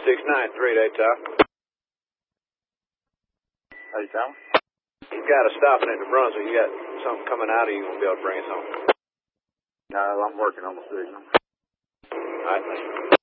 693 Daytop. How you sound? You got a stopping at New Brunswick. You got something coming out, or you gonna be able to bring us home? No, I'm working on the signal. All right, thank you.